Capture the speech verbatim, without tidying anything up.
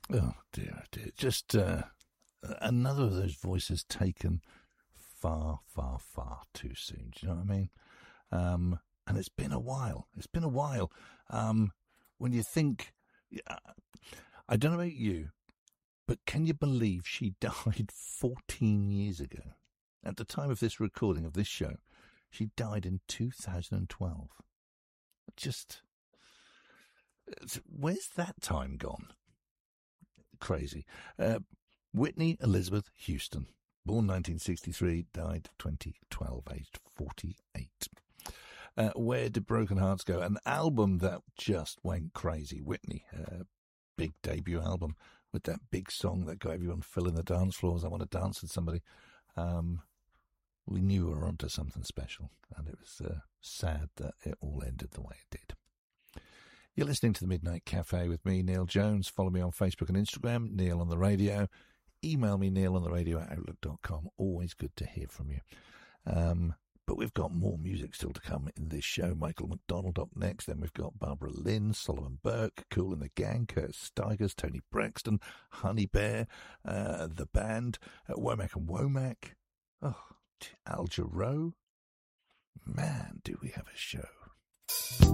Oh, dear, dear. Just uh, another of those voices taken far, far, far too soon. Do you know what I mean? Um, and it's been a while. It's been a while. Um, when you think, I don't know about you, but can you believe she died fourteen years ago? At the time of this recording of this show, she died in two thousand twelve. Just, where's that time gone? Crazy. Uh, Whitney Elizabeth Houston, born nineteen sixty-three, died twenty twelve, aged forty-eight. Uh, Where Did Broken Hearts Go? An album that just went crazy. Whitney, uh, big debut album with that big song that got everyone filling the dance floors. I Want to Dance with Somebody. Um, we knew we were onto something special, and it was uh, sad that it all ended the way it did. You're listening to the Midnight Cafe with me, Neil Jones. Follow me on Facebook and Instagram, Neil on the Radio. Email me, neil on the radio at outlook dot com. Always good to hear from you. Um, but we've got more music still to come in this show. Michael McDonald up next. Then we've got Barbara Lynn, Solomon Burke, Kool and the Gang, Curtis Stigers, Tony Braxton, Honey Bear, uh, The Band, uh, Womack and Womack. Oh, Al Jarreau. Man, do we have a show.